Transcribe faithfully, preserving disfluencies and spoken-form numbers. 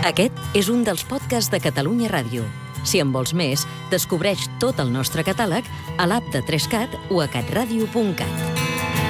Aquest és un dels podcasts de Catalunya Ràdio. Si en vols més, descobreix tot el nostre catàleg a l'app de tres cat o a catradio punt cat.